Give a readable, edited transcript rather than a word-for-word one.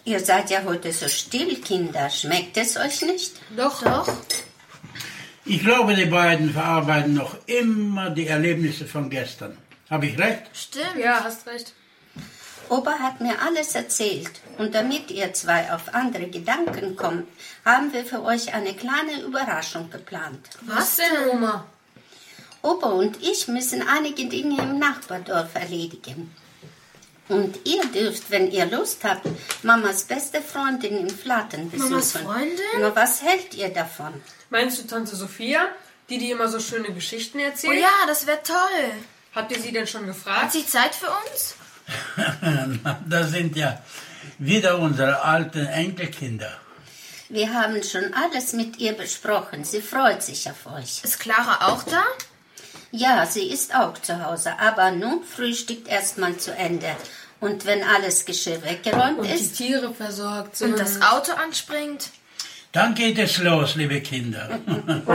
Ihr seid ja heute so still, Kinder. Schmeckt es euch nicht? Doch. Ich glaube, die beiden verarbeiten noch immer die Erlebnisse von gestern. Habe ich recht? Stimmt. Ja, hast recht. Opa hat mir alles erzählt. Und damit ihr zwei auf andere Gedanken kommt, haben wir für euch eine kleine Überraschung geplant. Was denn, Oma? Opa und ich müssen einige Dinge im Nachbardorf erledigen. Und ihr dürft, wenn ihr Lust habt, Mamas beste Freundin in Flaten besuchen. Mamas Freundin? Nur was hält ihr davon? Meinst du Tante Sophia, die immer so schöne Geschichten erzählt? Oh ja, das wäre toll. Habt ihr sie denn schon gefragt? Hat sie Zeit für uns? Das sind ja wieder unsere alten Enkelkinder. Wir haben schon alles mit ihr besprochen. Sie freut sich auf euch. Ist Clara auch da? Ja, sie ist auch zu Hause, aber nun frühstückt erstmal zu Ende. Und wenn alles Geschirr weggeräumt Und die ist Tiere versorgt sind. Und das Auto anspringt? Dann geht es los, liebe Kinder.